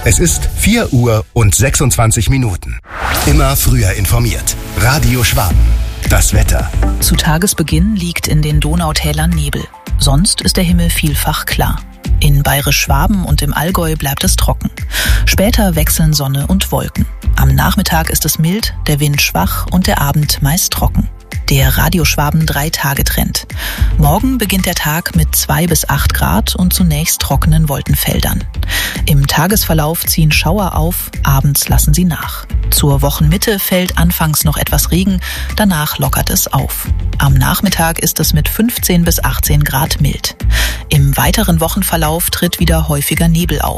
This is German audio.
Es ist 4:26. Immer früher informiert. Radio Schwaben. Das Wetter. Zu Tagesbeginn liegt in den Donautälern Nebel. Sonst ist der Himmel vielfach klar. In Bayerisch-Schwaben und im Allgäu bleibt es trocken. Später wechseln Sonne und Wolken. Am Nachmittag ist es mild, der Wind schwach und der Abend meist trocken. Der Radio Schwaben 3-Tage-Trend. Morgen beginnt der Tag mit 2 bis 8 Grad und zunächst trockenen Wolkenfeldern. Im Tagesverlauf ziehen Schauer auf, abends lassen sie nach. Zur Wochenmitte fällt anfangs noch etwas Regen, danach lockert es auf. Am Nachmittag ist es mit 15 bis 18 Grad mild. Im weiteren Wochenverlauf tritt wieder häufiger Nebel auf.